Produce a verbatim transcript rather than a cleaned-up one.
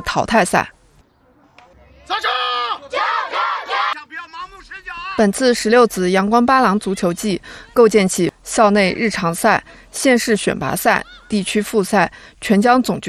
淘汰赛。本次十六子阳光八郎足球季构建起校内日常赛、县市选拔赛、地区复赛、全江总决